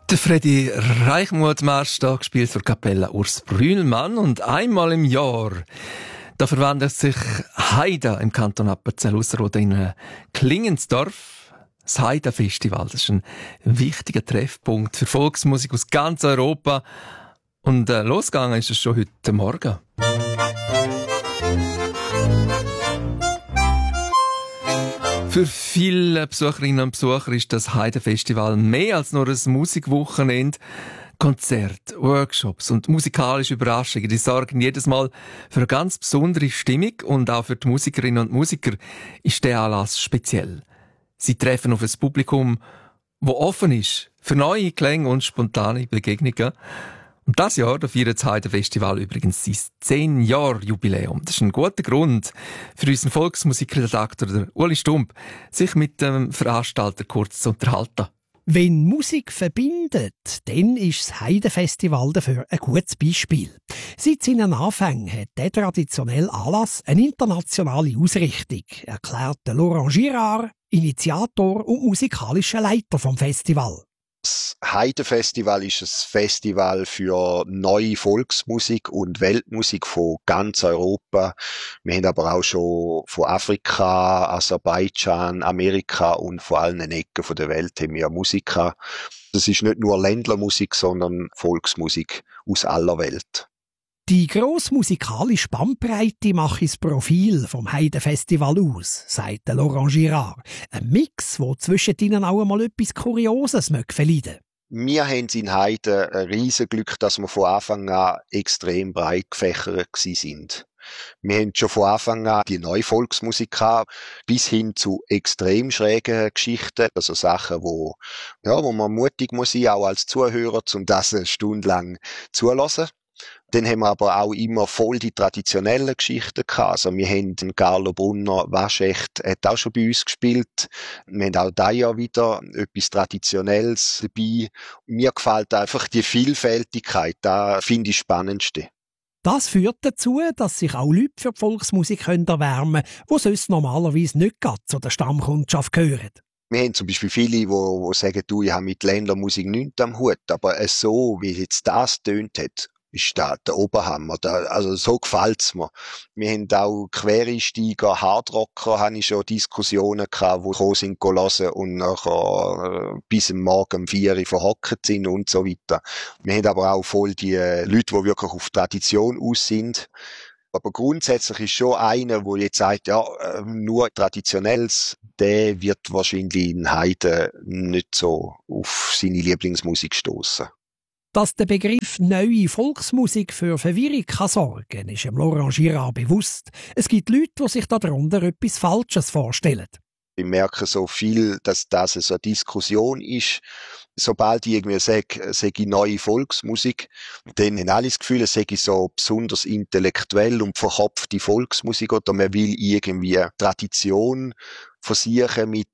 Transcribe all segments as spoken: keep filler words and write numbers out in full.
Der Freddy Reichmuth-Marsch, da gespielt für Kapelle Urs Brühlmann. Und einmal im Jahr, da verwandelt sich Haida im Kanton Appenzell-Ausserrhoden in Klingensdorf. Das Haida-Festival, das ist ein wichtiger Treffpunkt für Volksmusik aus ganz Europa. Und äh, losgegangen ist es schon heute Morgen. Für viele Besucherinnen und Besucher ist das Haida-Festival mehr als nur ein Musikwochenende. Konzerte, Workshops und musikalische Überraschungen, die sorgen jedes Mal für eine ganz besondere Stimmung, und auch für die Musikerinnen und Musiker ist der Anlass speziell. Sie treffen auf ein Publikum, das offen ist für neue Klänge und spontane Begegnungen. Und dieses Jahr da feiert das Haida-Festival übrigens sein zehn Jahre Jubiläum. Das ist ein guter Grund für unseren Volksmusikredakteur Uli Stump, sich mit dem Veranstalter kurz zu unterhalten. Wenn Musik verbindet, dann ist das Haida-Festival dafür ein gutes Beispiel. Seit seinen Anfängen hat der traditionelle Anlass eine internationale Ausrichtung, erklärt Laurent Girard, Initiator und musikalischer Leiter vom Festival. Das Haida-Festival ist ein Festival für neue Volksmusik und Weltmusik von ganz Europa. Wir haben aber auch schon von Afrika, Aserbaidschan, Amerika und vor allen Ecken der Welt haben wir Musiker. Das ist nicht nur Ländlermusik, sondern Volksmusik aus aller Welt. Die grosse musikalische Bandbreite macht das Profil vom Haida-Festival aus, sagt Laurent Girard. Ein Mix, der zwischen ihnen auch einmal etwas Kurioses verleiden. Wir haben in Heide ein riesen Glück, dass wir von Anfang an extrem breit gefächert sind. Wir haben schon von Anfang an die neue Volksmusik gehabt, bis hin zu extrem schrägen Geschichten, also Sachen, wo, ja, wo man mutig muss sein, auch als Zuhörer, um das eine Stunde lang zulassen. Dann haben wir aber auch immer voll die traditionellen Geschichten gehabt. Also wir haben den Carlo Brunner, Waschecht, hat auch schon bei uns gespielt. Wir haben auch dieses Jahr wieder etwas Traditionelles dabei. Mir gefällt einfach die Vielfältigkeit, das finde ich das Spannendste. Das führt dazu, dass sich auch Leute für die Volksmusik erwärmen können, die sonst normalerweise nicht gerade zu der Stammkundschaft gehören. Wir haben zum Beispiel viele, die, die sagen, du, ich habe mit Ländlermusik nichts am Hut, aber so, wie jetzt das tönt hat, ist da der Oberhammer. Da, also so gefällt's mir. Wir haben auch Quereinsteiger, Hardrocker, habe ich schon Diskussionen gehabt, die gekommen sind, hören und nachher äh, bis am Morgen um vier Uhr verhockt sind und so weiter. Wir haben aber auch voll die äh, Leute, die wirklich auf Tradition aus sind. Aber grundsätzlich ist schon einer, der jetzt sagt, ja, äh, nur Traditionelles, der wird wahrscheinlich in Heide nicht so auf seine Lieblingsmusik stoßen. Dass der Begriff neue Volksmusik für Verwirrung kann sorgen, ist dem Laurent Girard bewusst. Es gibt Leute, die sich darunter etwas Falsches vorstellen. Ich merke so viel, dass das so eine Diskussion ist. Sobald ich irgendwie sage, sage ich neue Volksmusik, dann haben alle das Gefühl, es sei so besonders intellektuell und verkopfte Volksmusik, oder man will irgendwie Tradition versuchen mit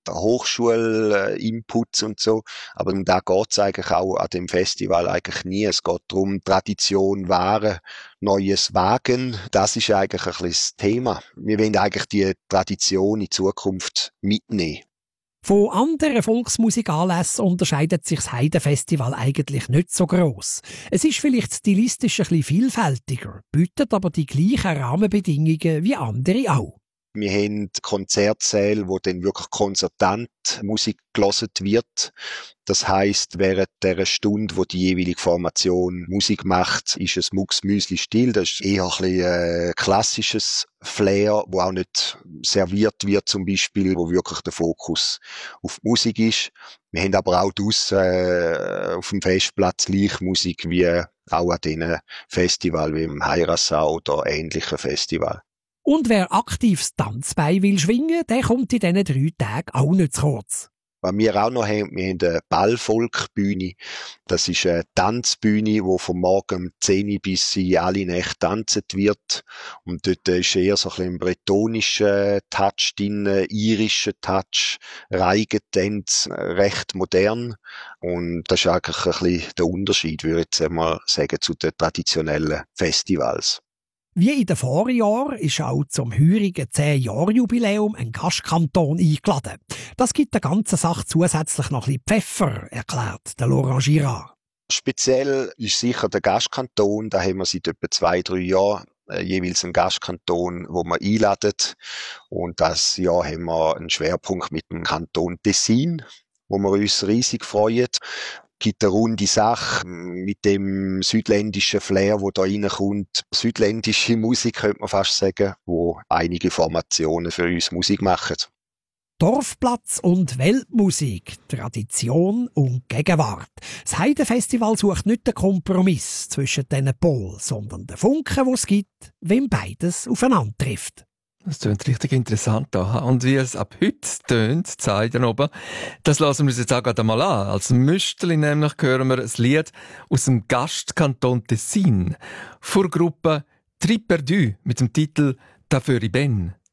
Hochschulinputs und so. Aber um da geht es eigentlich auch an dem Festival eigentlich nie. Es geht darum, Tradition wahren, Neues wagen. Das ist eigentlich ein bisschen das Thema. Wir wollen eigentlich die Tradition in Zukunft mitnehmen. Von anderen Volksmusikanlässen unterscheidet sich das Haida-Festival eigentlich nicht so gross. Es ist vielleicht stilistisch ein bisschen vielfältiger, bietet aber die gleichen Rahmenbedingungen wie andere auch. Wir haben Konzertsäle, wo dann wirklich konzertant Musik gehört wird. Das heisst, während der Stunde, wo die jeweilige Formation Musik macht, ist es Mucksmüsli still. Das ist eher ein bisschen äh, klassisches Flair, wo auch nicht serviert wird, zum Beispiel, wo wirklich der Fokus auf Musik ist. Wir haben aber auch draussen äh, auf dem Festplatz Live-Musik wie auch an diesen Festivals wie im Heirassau oder ähnlichen Festivals. Und wer aktiv das Tanzbein will schwingen, der kommt in diesen drei Tagen auch nicht zu kurz. Was wir auch noch haben, wir haben eine Ballvolkbühne. Das ist eine Tanzbühne, die von morgen um zehn Uhr bis in alle Nächte tanzt wird. Und dort ist eher so ein bisschen ein bretonischer Touch drin, irischer Touch, Reigentanz, recht modern. Und das ist eigentlich ein bisschen der Unterschied, würde ich jetzt einmal sagen, zu den traditionellen Festivals. Wie in den Vorjahren ist auch zum heurigen zehn-Jahr-Jubiläum ein Gastkanton eingeladen. Das gibt der ganzen Sache zusätzlich noch ein bisschen Pfeffer, erklärt der Laurent Girard. Speziell ist sicher der Gastkanton. Da haben wir seit etwa zwei, drei Jahren äh, jeweils einen Gastkanton, wo wir einladen. Und das Jahr haben wir einen Schwerpunkt mit dem Kanton Tessin, wo wir uns riesig freuen. Es gibt eine runde Sache mit dem südländischen Flair, wo da reinkommt. Südländische Musik, könnte man fast sagen, wo einige Formationen für uns Musik machen. Dorfplatz und Weltmusik, Tradition und Gegenwart. Das Heidefestival sucht nicht den Kompromiss zwischen diesen Polen, sondern den Funken, den es gibt, wenn beides aufeinander trifft. Das klingt richtig interessant da. Und wie es ab heute tönt, zeigt oben, das lassen wir uns jetzt auch gerade mal an. Als Müsterli nämlich hören wir ein Lied aus dem Gastkanton Tessin vor Gruppe Triperdu mit dem Titel «Dafür ich bin».